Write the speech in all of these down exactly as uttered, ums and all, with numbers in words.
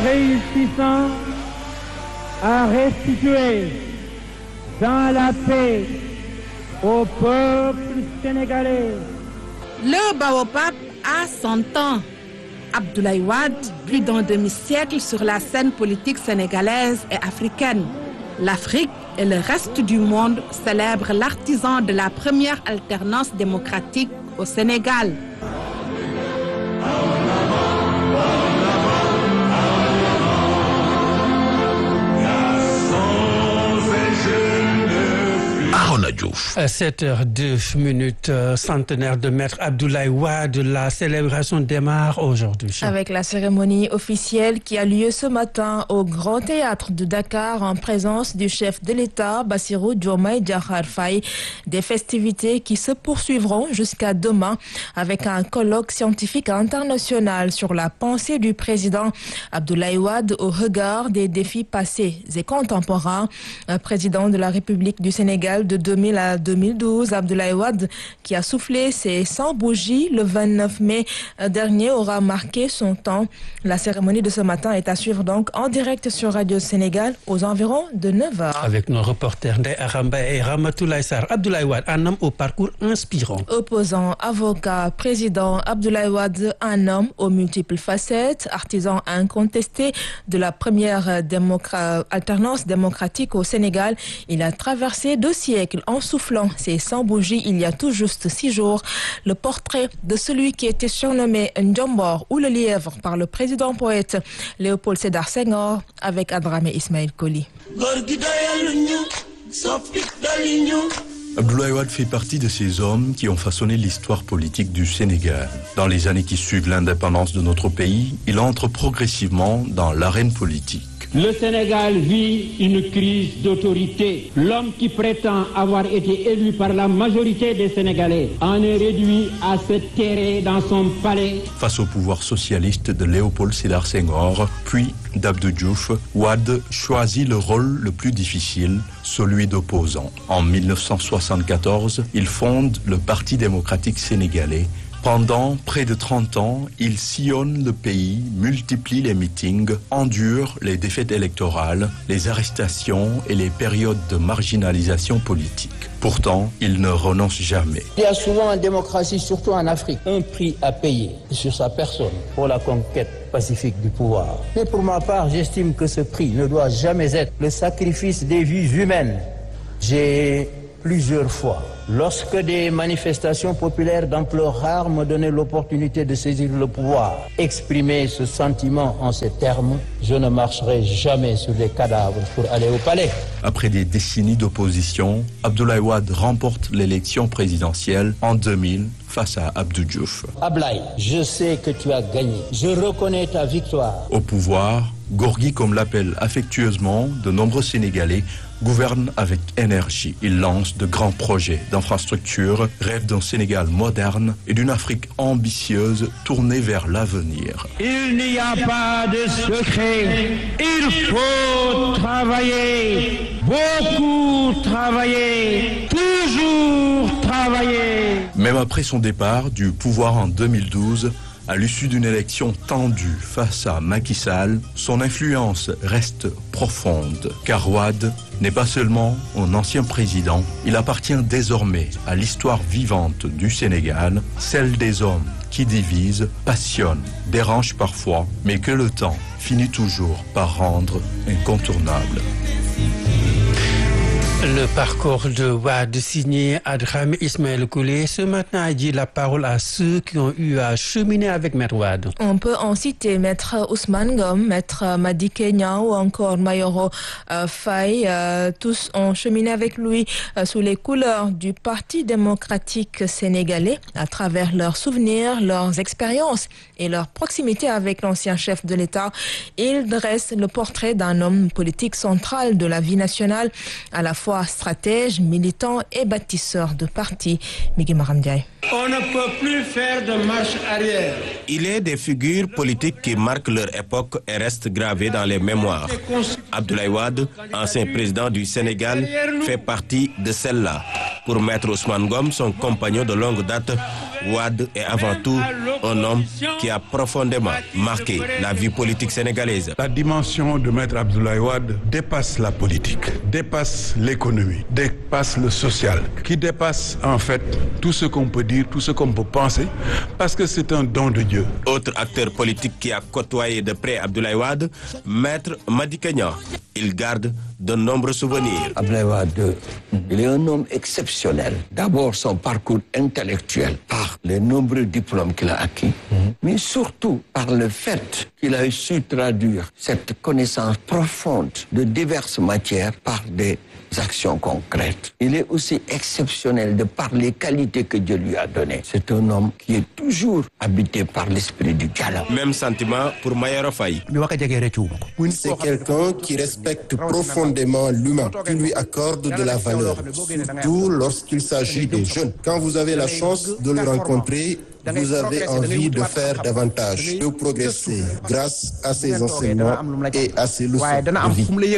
réussissant à restituer dans la paix au peuple sénégalais. Le baobab a cent ans. Abdoulaye Wade, plus d'un demi-siècle sur la scène politique sénégalaise et africaine. L'Afrique et le reste du monde célèbrent l'artisan de la première alternance démocratique au Sénégal. À sept heures deux minutes, centenaire de Maître Abdoulaye Wade, la célébration démarre aujourd'hui. Avec la cérémonie officielle qui a lieu ce matin au Grand Théâtre de Dakar en présence du chef de l'État, Bassirou Diomaye Diakhar Faye. Des festivités qui se poursuivront jusqu'à demain avec un colloque scientifique international sur la pensée du président Abdoulaye Wade au regard des défis passés et contemporains. Président de la République du Sénégal de deux mille à deux mille douze, Abdoulaye Wade, qui a soufflé ses cent bougies le vingt-neuf mai dernier, aura marqué son temps. La cérémonie de ce matin est à suivre donc en direct sur Radio Sénégal aux environs de neuf heures. Avec nos reporters Ndeye Aramba et Ramatoulaye Sarr, Abdoulaye Wade, un homme au parcours inspirant. Opposant, avocat, président, Abdoulaye Wade, un homme aux multiples facettes, artisan incontesté de la première démocra- alternance démocratique au Sénégal. Il a traversé deux siècles en soufflant ses cent bougies il y a tout juste six jours. Le portrait de celui qui était surnommé Ndjombor ou le lièvre par le président poète Léopold Sédar Senghor avec Adramé Ismaël Koli. Abdoulaye Wade fait partie de ces hommes qui ont façonné l'histoire politique du Sénégal. Dans les années qui suivent l'indépendance de notre pays, il entre progressivement dans l'arène politique. Le Sénégal vit une crise d'autorité. L'homme qui prétend avoir été élu par la majorité des Sénégalais en est réduit à se terrer dans son palais. Face au pouvoir socialiste de Léopold Sédar Senghor, puis d'Abdou Diouf, Wade choisit le rôle le plus difficile, celui d'opposant. En mille neuf cent soixante-quatorze, il fonde le Parti démocratique sénégalais. Pendant près de trente ans, il sillonne le pays, multiplie les meetings, endure les défaites électorales, les arrestations et les périodes de marginalisation politique. Pourtant, il ne renonce jamais. Il y a souvent en démocratie, surtout en Afrique, un prix à payer sur sa personne pour la conquête pacifique du pouvoir. Mais pour ma part, j'estime que ce prix ne doit jamais être le sacrifice des vies humaines. J'ai plusieurs fois, lorsque des manifestations populaires d'ampleur rare me donnaient l'opportunité de saisir le pouvoir, exprimer ce sentiment en ces termes, je ne marcherai jamais sur des cadavres pour aller au palais. Après des décennies d'opposition, Abdoulaye Wade remporte l'élection présidentielle en deux mille face à Abdou Diouf. Ablaye, je sais que tu as gagné. Je reconnais ta victoire. Au pouvoir, Gorgui, comme l'appellent affectueusement de nombreux Sénégalais, gouverne avec énergie. Il lance de grands projets d'infrastructures, rêve d'un Sénégal moderne et d'une Afrique ambitieuse tournée vers l'avenir. Il n'y a pas de secret. Il faut travailler, beaucoup travailler, toujours travailler. Même après son départ du pouvoir en deux mille douze, à l'issue d'une élection tendue face à Macky Sall, son influence reste profonde. Car Wade n'est pas seulement un ancien président, il appartient désormais à l'histoire vivante du Sénégal, celle des hommes qui divisent, passionnent, dérangent parfois, mais que le temps finit toujours par rendre incontournable. Le parcours de Wade signé Adramé Ismaël Koli. Ce matin a dit la parole à ceux qui ont eu à cheminer avec Maître Wade. On peut en citer Maître Ousmane Ngom, Maître Madické Niang ou encore Mayoro euh, Faye. Euh, tous ont cheminé avec lui euh, sous les couleurs du Parti démocratique sénégalais à travers leurs souvenirs, leurs expériences et leur proximité avec l'ancien chef de l'État. Ils dressent le portrait d'un homme politique central de la vie nationale, à la fois stratège, militant et bâtisseur de parti. Migui Maram Ndiaye. On ne peut plus faire de marche arrière. Il est des figures politiques qui marquent leur époque et restent gravées dans les mémoires. Abdoulaye Wade, ancien président du Sénégal, fait partie de celle-là. Pour Maître Ousmane Ngom, son compagnon de longue date, Wade est avant tout un homme qui a profondément marqué la vie politique sénégalaise. La dimension de Maître Abdoulaye Wade dépasse la politique, dépasse l'économie, dépasse le social, qui dépasse en fait tout ce qu'on peut dire, tout ce qu'on peut penser, parce que c'est un don de Dieu. Autre acteur politique qui a côtoyé de près Abdoulaye Wade, Maître Madické Niang. Il garde de nombreux souvenirs. Abdoulaye Wade, il est un homme exceptionnel. D'abord son parcours intellectuel, par les nombreux diplômes qu'il a acquis, mm-hmm. mais surtout par le fait qu'il a su traduire cette connaissance profonde de diverses matières par des actions concrètes. Il est aussi exceptionnel de par les qualités que Dieu lui a données. C'est un homme qui est toujours habité par l'esprit du dialogue. Même sentiment pour Mayoro Faye. C'est quelqu'un qui respecte profondément l'humain, qui lui accorde de la valeur, surtout lorsqu'il s'agit des jeunes. Quand vous avez la chance de le rencontrer, vous avez envie de faire davantage, de progresser grâce à ses enseignements et à ses leçons de vie.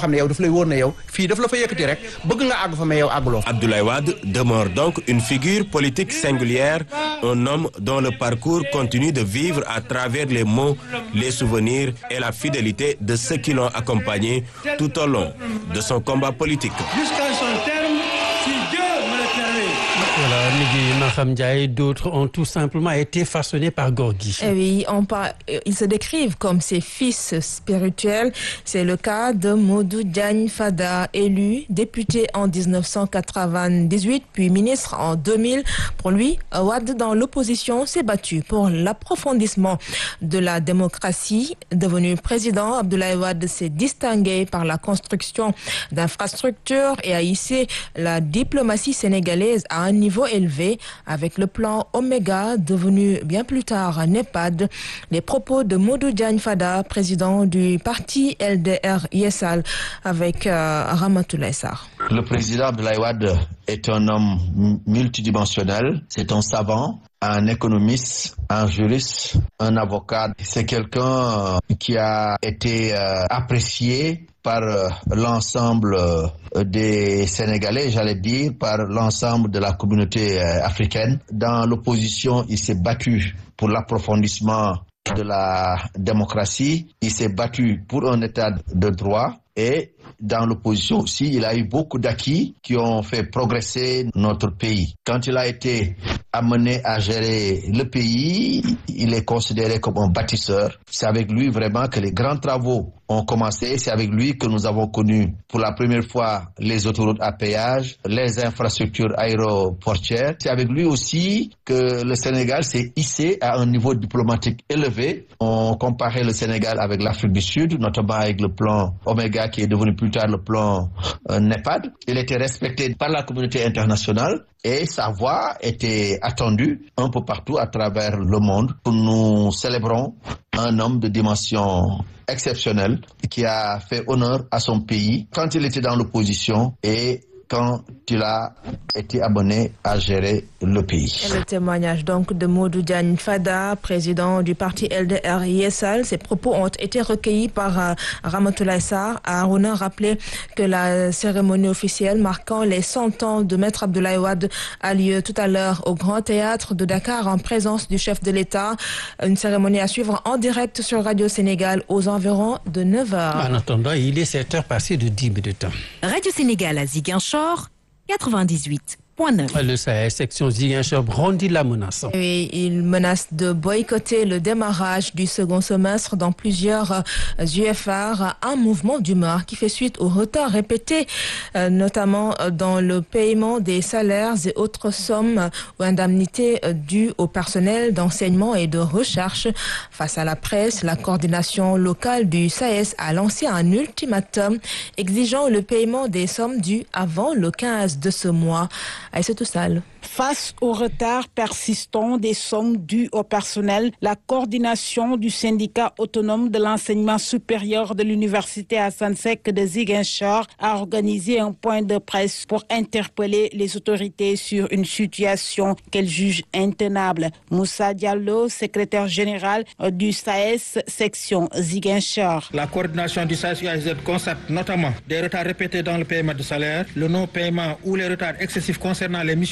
Abdoulaye Wade demeure donc une figure politique singulière, un homme dont le parcours continue de vivre à travers les mots, les souvenirs et la fidélité de ceux qui l'ont accompagné tout au long de son combat politique. Jusqu'à son terme, si Dieu me le permet. Voilà, Nigui Maham Ndiaye, d'autres ont tout simplement été façonnés par Gorgui. Et oui, on par... ils se décrivent comme ses fils spirituels. C'est le cas de Modou Diagne Fada, élu député en dix-neuf cent quatre-vingt-dix-huit, puis ministre en deux mille. Pour lui, Wade, dans l'opposition, s'est battu pour l'approfondissement de la démocratie. Devenu président, Abdoulaye Wade s'est distingué par la construction d'infrastructures et a hissé la diplomatie sénégalaise à un niveau élevé avec le plan Oméga devenu bien plus tard NEPAD. Les propos de Modou Diagne Fada, président du parti L D R Yessal, avec euh, Ramatoulaye Sarr. Le président Abdoulaye Wade est un homme multidimensionnel, c'est un savant, un économiste, un juriste, un avocat. C'est quelqu'un qui a été euh, apprécié par euh, l'ensemble euh, des Sénégalais, j'allais dire, par l'ensemble de la communauté euh, africaine. Dans l'opposition, il s'est battu pour l'approfondissement de la démocratie, il s'est battu pour un état de droit et dans l'opposition aussi, il a eu beaucoup d'acquis qui ont fait progresser notre pays. Quand il a été amené à gérer le pays, il est considéré comme un bâtisseur. C'est avec lui vraiment que les grands travaux ont commencé. C'est avec lui que nous avons connu pour la première fois les autoroutes à péage, les infrastructures aéroportuaires. C'est avec lui aussi que le Sénégal s'est hissé à un niveau diplomatique élevé. On comparait le Sénégal avec l'Afrique du Sud, notamment avec le plan Oméga qui est devenu plus tard le plan euh, NEPAD. Il était respecté par la communauté internationale et sa voix était attendue un peu partout à travers le monde. Nous célébrons un homme de dimension exceptionnelle qui a fait honneur à son pays quand il était dans l'opposition et quand il a été abonné à gérer le pays. Et le témoignage donc de Modou Diagne Fada, président du parti L D R Yessal. Ces propos ont été recueillis par euh, Ramatoulaye Sarr. Aruna a rappelé que la cérémonie officielle marquant les cent ans de Maître Abdoulaye Wade a lieu tout à l'heure au Grand Théâtre de Dakar en présence du chef de l'État. Une cérémonie à suivre en direct sur Radio Sénégal aux environs de neuf heures. En attendant, il est sept heures passées de dix minutes. Radio Sénégal à Ziguinchor, quatre-vingt-dix-huit point neuf. Le Sahel, section Ziguinchor, brandit la menace. Oui, il menace de boycotter le démarrage du second semestre dans plusieurs U F R, un mouvement d'humeur qui fait suite aux retards répétés, euh, notamment dans le paiement des salaires et autres sommes ou indemnités dues au personnel d'enseignement et de recherche. Face à la presse, la coordination locale du S A E S a lancé un ultimatum exigeant le paiement des sommes dues avant le quinze de ce mois. Aïssatou Sall. Face au retard persistant des sommes dues au personnel, la coordination du syndicat autonome de l'enseignement supérieur de l'université Assane Seck de Ziguinchor a organisé un point de presse pour interpeller les autorités sur une situation qu'elle juge intenable. Moussa Diallo, secrétaire général du S A E S section Ziguinchor. La coordination du S A E S constate notamment des retards répétés dans le paiement de salaire, le non-paiement ou les retards excessifs concernant les missions académiques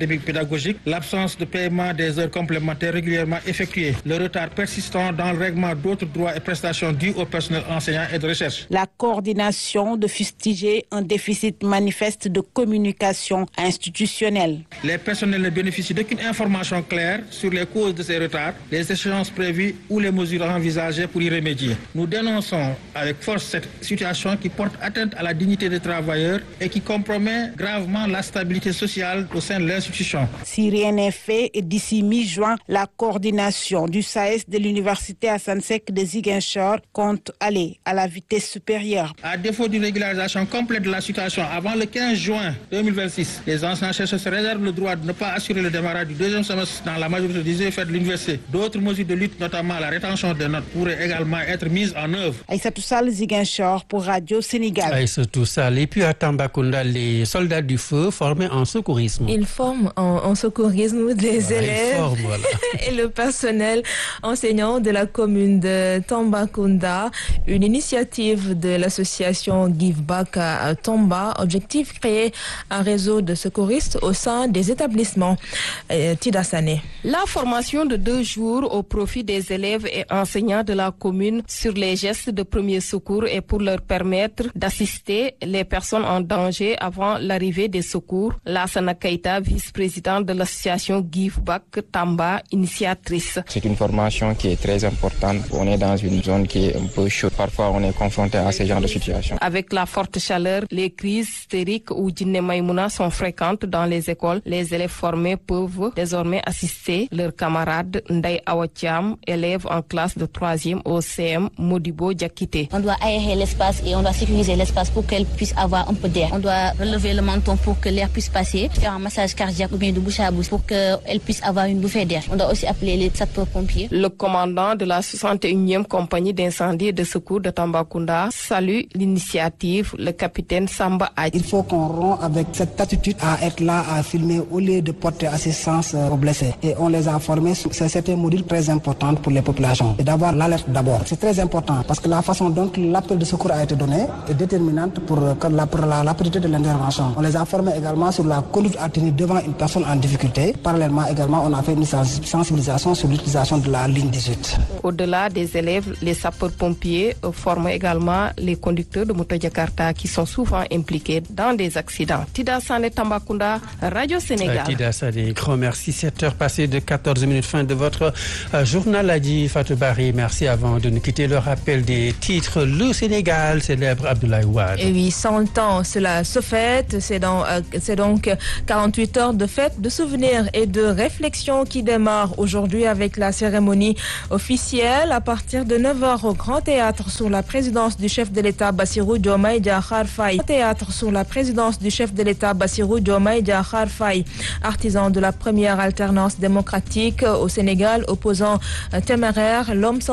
académiques pédagogiques, l'absence de paiement des heures complémentaires régulièrement effectuées, le retard persistant dans le règlement d'autres droits et prestations dus au personnel enseignant et de recherche. La coordination de fustiger un déficit manifeste de communication institutionnelle. Les personnels ne bénéficient d'aucune information claire sur les causes de ces retards, les échéances prévues ou les mesures envisagées pour y remédier. Nous dénonçons avec force cette situation qui porte atteinte à la dignité des travailleurs et qui compromet gravement la stabilité sociale au sein de l'institution. Si rien n'est fait, d'ici mi-juin, la coordination du S A E S de l'Université Assane Seck de Ziguinchor compte aller à la vitesse supérieure. À défaut d'une régularisation complète de la situation avant le quinze juin deux mille vingt-six, les enseignants-chercheurs se réservent le droit de ne pas assurer le démarrage du deuxième semestre dans la majorité des effets de l'université. D'autres mesures de lutte, notamment la rétention des notes, pourraient également être mises en œuvre. Aïssatou Sall, Ziguinchor pour Radio Sénégal. Aïssatou Sall. Et puis à Tambacounda, les soldats du feu formés en secourisme. Ils forment en, en secourisme des voilà, élèves forment, voilà. et le personnel enseignant de la commune de Tambacounda. Une initiative de l'association Give Back à Tamba. Objectif, créer un réseau de secouristes au sein des établissements. Euh, Tida Sané. La formation de deux jours au profit des élèves et enseignants de la commune sur les gestes de premier secours est pour leur permettre d'assister les personnes en danger avant l'arrivée des secours. Lassana Keita, vice-présidente de l'association Give Back Tamba, initiatrice. C'est une formation qui est très importante. On est dans une zone qui est un peu chaude. Parfois, on est confronté à ce genre de situation. Avec la forte chaleur, les crises hystériques ou Djinné Maïmouna sont fréquentes dans les écoles. Les élèves formés peuvent désormais assister leurs camarades. Ndaï Awatiam, élève en classe de troisième au C M Modibo Diakité. On doit aérer l'espace et on doit sécuriser l'espace pour qu'elle puisse avoir un peu d'air. On doit relever le menton pour que l'air puisse passer, faire un massage cardiaque ou bien de bouche à bouche pour qu'elle puisse avoir une bouffée d'air. On doit aussi appeler les sapeurs-pompiers. Le commandant de la soixante et unième compagnie d'incendie et de secours de Tambacounda salue l'initiative, le capitaine Samba Adj. Il faut qu'on rompt avec cette attitude à être là, à filmer au lieu de porter assistance aux blessés. Et on les a formés sur certains modules très importants pour les populations. Et d'avoir l'alerte d'abord. C'est très important parce que la façon dont l'appel de secours a été donné est déterminante pour, la, pour la rapidité de l'intervention. On les a formés également sur la conduite à tenir devant une personne en difficulté. Parallèlement également, on a fait une sensibilisation sur l'utilisation de la ligne dix-huit. Au-delà des élèves, les sapeurs-pompiers forment également les conducteurs de moto Jakarta qui sont souvent impliqués dans des accidents. Tida Sané, Tambacounda, Radio Sénégal. Tida Sané, grand merci. sept heures passées de quatorze minutes, fin de votre euh, journal, a dit Fatou Barry. Merci avant de nous quitter. Le rappel des titres. Le Sénégal célèbre Abdoulaye Wade. Et oui, cent ans, cela se fête. C'est, dans, euh, c'est donc quarante-huit heures de fête, de souvenirs et de réflexion qui démarre aujourd'hui avec la cérémonie officielle à partir de neuf heures au Grand Théâtre sous la présidence du chef de l'État Bassirou Diomaye Diakhar Faye. Théâtre sous la présidence du chef de l'État Bassirou Diomaye Diakhar Faye, artisan de la première alternance démocratique au Sénégal, opposant téméraire, l'homme sans